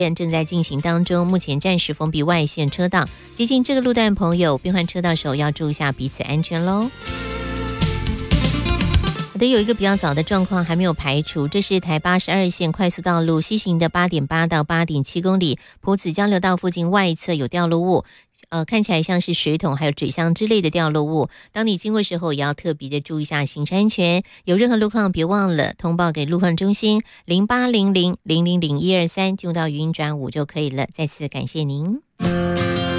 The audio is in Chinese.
正在进行当中，目前暂时封闭外线车道，接近这个路段朋友变换车道时候要注意一下彼此安全咯。好的，有一个比较早的状况还没有排除，这是台82线快速道路西行的 8.8 到 8.7 公里埔子交流道附近外侧有掉落物，看起来像是水桶还有纸箱之类的掉落物，当你经过时候也要特别的注意一下行车安全，有任何路况别忘了通报给路况中心0800000123，进入到语音转5就可以了。再次感谢您。